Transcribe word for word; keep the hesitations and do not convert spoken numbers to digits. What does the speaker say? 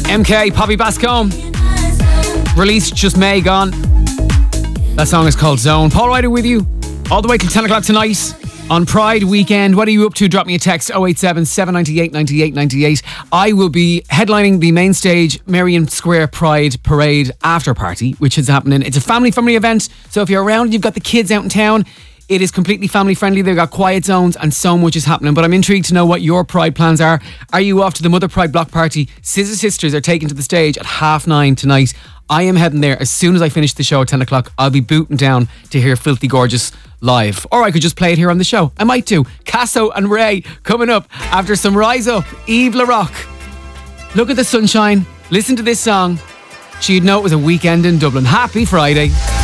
M K, Poppy Bascombe. Released just May gone. That song is called Zone. Paul Ryder with you all the way till ten o'clock tonight on Pride weekend. What are you up to? Drop me a text oh eight seven, seven nine eight, nine eight nine eight. I will be headlining the main stage Merrion Square Pride Parade after party, which is happening. It's a family friendly event, so if you're around, you've got the kids out in town. It is completely family friendly. They've got quiet zones and so much is happening. But I'm intrigued to know what your Pride plans are. Are you off to the Mother Pride block party? Scissor Sisters are taken to the stage at half nine tonight. I am heading there as soon as I finish the show at ten o'clock. I'll be booting down to hear Filthy Gorgeous live. Or I could just play it here on the show. I might do. Casso and Ray coming up after some Rise Up. Yves LaRock. Look at the sunshine. Listen to this song. She'd know it was a weekend in Dublin. Happy Friday.